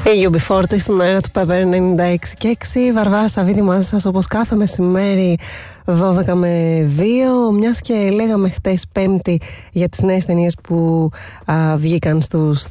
Η UB40 στον αέρα του Pepper 96 και 6. Βαρβάρα Σαββίδη μαζί σας όπως κάθε μεσημέρι 12 με 2. Μιας και λέγαμε χτες Πέμπτη για τις νέες ταινίες που βγήκαν στους